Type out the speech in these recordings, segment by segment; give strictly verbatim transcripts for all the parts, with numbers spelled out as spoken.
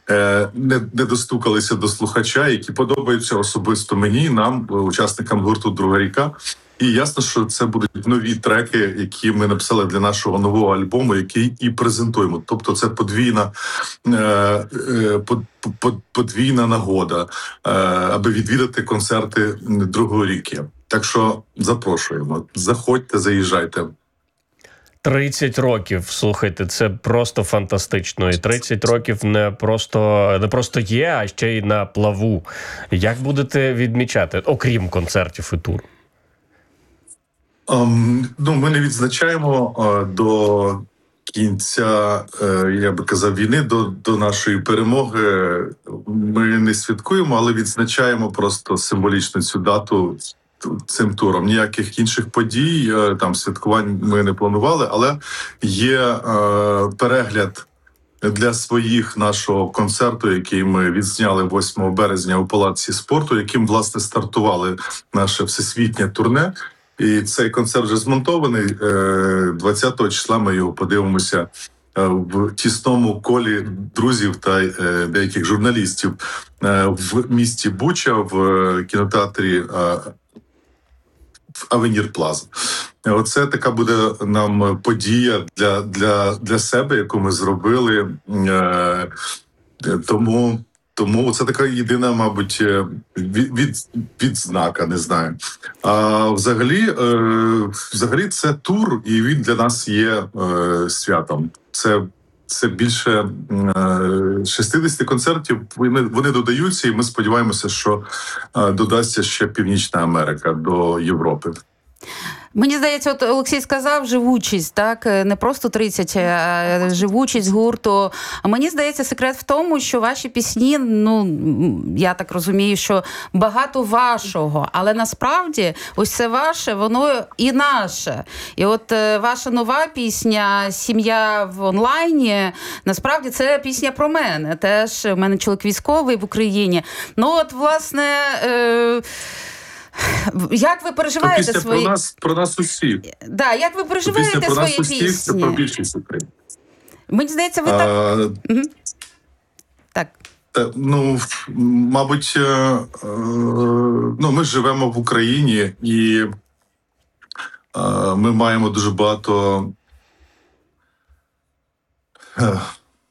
е, не, не достукалися до слухача, які подобаються особисто мені, нам, учасникам гурту «Друга ріка». І ясно, що це будуть нові треки, які ми написали для нашого нового альбому, який і презентуємо. Тобто це подвійна, е, е, под, под, подвійна нагода, е, аби відвідати концерти «Другої ріки». Так що запрошуємо. Заходьте, заїжджайте. тридцять років, слухайте, це просто фантастично. І тридцять років не просто, не просто є, а ще й на плаву. Як будете відмічати, окрім концертів і тур? Um, ну, ми не відзначаємо uh, до кінця, uh, я би казав, війни, до, до нашої перемоги. Ми не святкуємо, але відзначаємо просто символічно цю дату цим туром. Ніяких інших подій, uh, там святкувань ми не планували, але є uh, перегляд для своїх нашого концерту, який ми відзняли восьмого березня у Палаці спорту, яким, власне, стартували наше всесвітнє турне. І цей концерт вже змонтований. двадцятого числа ми його подивимося в тісному колі друзів та деяких журналістів в місті Буча, в кінотеатрі в Авенір Плаза. Оце така буде нам подія для, для, для себе, яку ми зробили. Тому... Тому це така єдина, мабуть, від, від, відзнака, не знаю. А взагалі, е, взагалі це тур, і він для нас є е, святом. Це, це більше е, шістдесят концертів, вони, вони додаються, і ми сподіваємося, що е, додасться ще Північна Америка до Європи. Мені здається, от Олексій сказав живучість, так, не просто тридцять, а живучість гурту. А мені здається, секрет в тому, що ваші пісні, ну, я так розумію, що багато вашого, але насправді ось це ваше, воно і наше. І от ваша нова пісня «Сім'я в онлайні», насправді це пісня про мене. Теж у мене чоловік військовий в Україні. Ну от, власне... Е- Як ви переживаєте пісня свої... про нас, про нас усіх. Да, як ви переживаєте пісня свої про нас пісні? Усіх, це про більшість України. Мені здається, ви так... А, угу. Так. Та, ну, мабуть, е, е, ну, ми живемо в Україні, і е, ми маємо дуже багато е,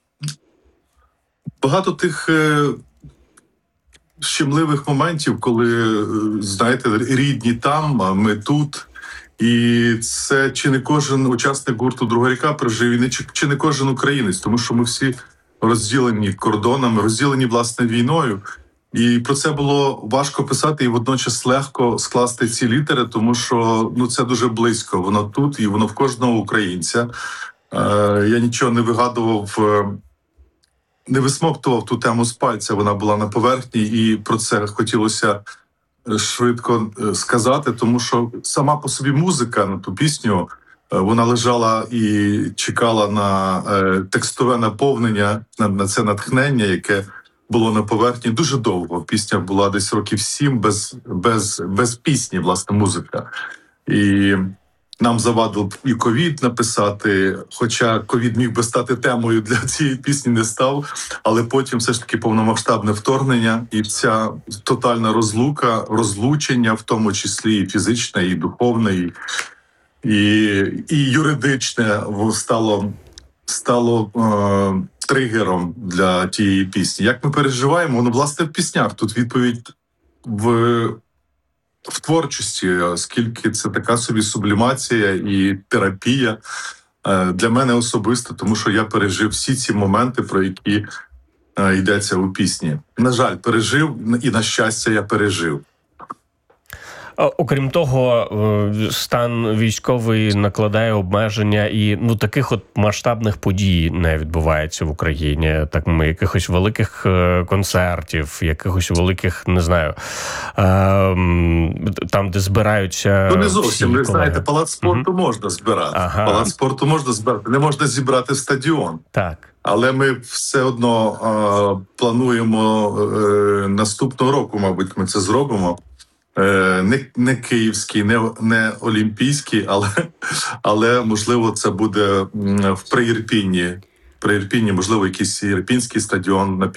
багато тих е, щемливих моментів, коли, знаєте, рідні там, а ми тут. І це чи не кожен учасник гурту «Друга ріка» пережив, і не, чи, чи не кожен українець, тому що ми всі розділені кордонами, розділені, власне, війною. І про це було важко писати і водночас легко скласти ці літери, тому що ну, це дуже близько. Воно тут і воно в кожного українця. Е, я нічого не вигадував, не висмоктував ту тему з пальця, вона була на поверхні, і про це хотілося швидко сказати, тому що сама по собі музика на ту пісню, вона лежала і чекала на текстове наповнення, на, на це натхнення, яке було на поверхні дуже довго. Пісня була десь років сім без, без, без пісні, власне, музика. І нам завадив і ковід написати, хоча ковід міг би стати темою для цієї пісні, не став, але потім все ж таки повномасштабне вторгнення і ця тотальна розлука, розлучення, в тому числі і фізичне, і духовне, і, і, і юридичне стало, стало е, тригером для тієї пісні. Як ми переживаємо? Ну, власне, в піснях. Тут відповідь в... в творчості, оскільки це така собі сублімація і терапія для мене особисто, тому що я пережив всі ці моменти, про які йдеться у пісні. На жаль, пережив, і на щастя я пережив. Окрім того, стан військовий накладає обмеження, і ну таких от масштабних подій не відбувається в Україні. Так, якихось великих концертів, якихось великих, не знаю, там, де збираються. Ну не зовсім. Ви знаєте, Палац спорту угу. можна збирати. Ага. Палац спорту можна збирати. Не можна зібрати стадіон. Так. Але ми все одно а, плануємо а, наступного року, мабуть, ми це зробимо. Не, не київський, не, не олімпійський, але, але, можливо, це буде в Приірпінні. Приірпінні, можливо, якийсь ірпінський стадіон на